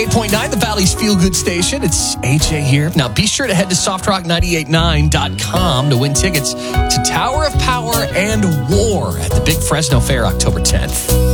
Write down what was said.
8.9, the Valley's Feel Good Station. It's AJ here. Now, be sure to head to softrock989.com to win tickets to Tower of Power and War at the Big Fresno Fair, October 10th.